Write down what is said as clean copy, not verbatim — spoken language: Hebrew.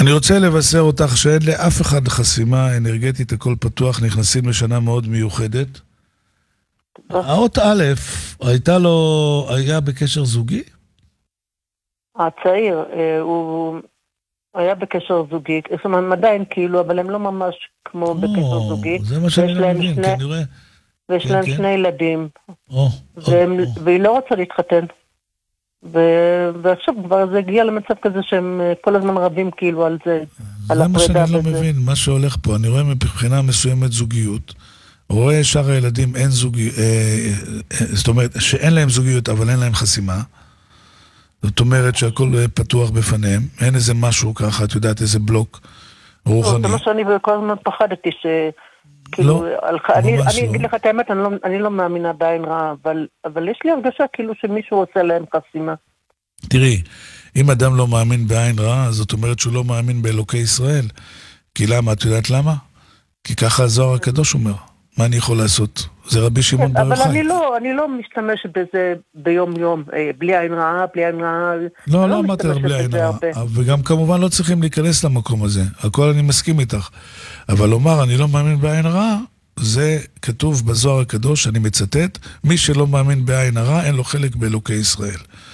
אני רוצה לבשר אותך שאין לאף אחד חסימה אנרגטית, הכל פתוח, נכנסים לשנה מאוד מיוחדת. האות א', היה בקשר זוגי? הצעיר, הוא היה בקשר זוגי, זאת אומרת, עדיין כאילו, אבל הם לא ממש כמו בקשר זוגי. זה מה שאני לא מבין, כנראה. ויש להם שני ילדים, והיא לא רוצה להתחתן. ועכשיו כבר זה הגיע למצב כזה שהם כל הזמן רבים כאילו על זה, על הפרידה. זה מה שאני לא מבין, מה שהולך פה. אני רואה מבחינה מסוימת זוגיות, רואה שאר הילדים אין זוגיות, זאת אומרת שאין להם זוגיות אבל אין להם חסימה. זאת אומרת שהכל פתוח בפניהם, אין איזה משהו ככה, את יודעת, איזה בלוק רוחני. זה מה שאני כל הזמן פחדתי כאילו, אני אגיד לך את האמת, אני לא מאמינה בעין רעה, אבל יש לי הרגשה כאילו שמישהו עושה להם חסימה. תראי, אם אדם לא מאמין בעין רעה, זאת אומרת שהוא לא מאמין באלוקי ישראל. כי למה? את יודעת למה? כי ככה הזוהר הקדוש אומר. מה אני יכול לעשות? זה רבי שמעון בר יוחאי. אבל אני לא משתמשת בזה ביום יום, בלי עין רעה, בלי עין רעה. לא אמרתי לך בלי עין רעה. וגם כמובן לא צריכים להיכנס למקום הזה. הכל אני מסכים איתך. אבל לומר, אני לא מאמין בעין רעה, זה כתוב בזוהר הקדוש, אני מצטט, מי שלא מאמין בעין הרע, אין לו חלק באלוקי ישראל.